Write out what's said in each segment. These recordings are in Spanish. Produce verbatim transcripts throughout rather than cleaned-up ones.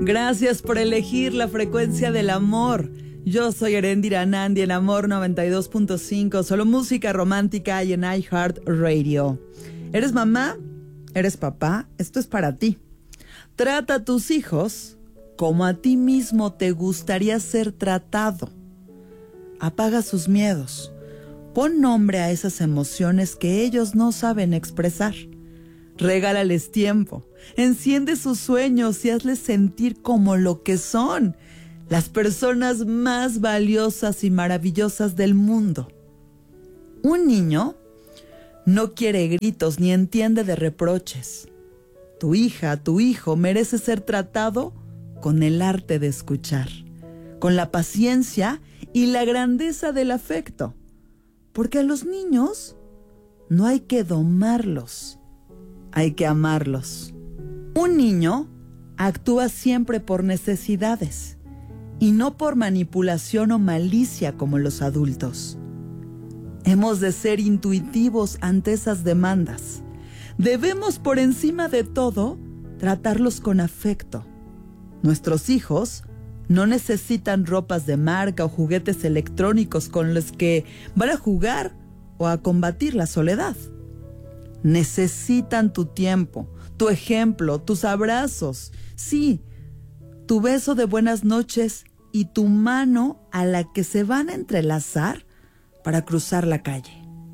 Gracias por elegir la frecuencia del amor. Yo soy Erendira Nandi en Amor noventa y dos punto cinco, solo música romántica y en iHeartRadio. ¿Eres mamá? ¿Eres papá? Esto es para ti. Trata a tus hijos como a ti mismo te gustaría ser tratado. Apaga sus miedos. Pon nombre a esas emociones que ellos no saben expresar. Regálales tiempo. Enciende sus sueños y hazles sentir como lo que son, las personas más valiosas y maravillosas del mundo. Un niño no quiere gritos ni entiende de reproches. Tu hija, tu hijo merece ser tratado con el arte de escuchar, con la paciencia y la grandeza del afecto. Porque a los niños no hay que domarlos, hay que amarlos. Un niño actúa siempre por necesidades y no por manipulación o malicia como los adultos. Hemos de ser intuitivos ante esas demandas. Debemos, por encima de todo, tratarlos con afecto. Nuestros hijos no necesitan ropas de marca o juguetes electrónicos con los que van a jugar o a combatir la soledad. Necesitan tu tiempo, tu ejemplo, tus abrazos, sí, tu beso de buenas noches y tu mano a la que se van a entrelazar para cruzar la calle.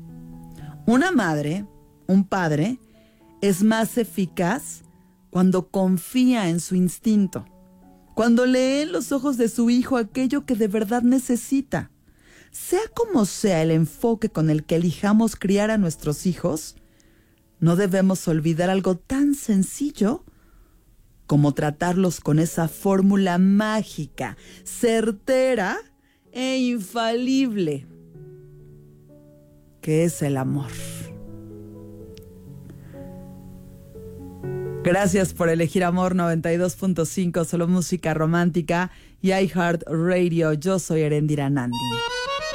Una madre, un padre, es más eficaz cuando confía en su instinto, cuando lee en los ojos de su hijo aquello que de verdad necesita. Sea como sea el enfoque con el que elijamos criar a nuestros hijos, no debemos olvidar algo tan sencillo como tratarlos con esa fórmula mágica, certera e infalible, que es el amor. Gracias por elegir Amor noventa y dos punto cinco, solo música romántica y iHeartRadio. Yo soy Erendira Nandi.